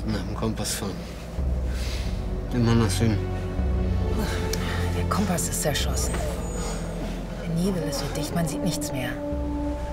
Nach dem Kompass fahren. Immer nach Süden. Der Kompass ist zerschossen. Der Nebel ist so dicht, man sieht nichts mehr.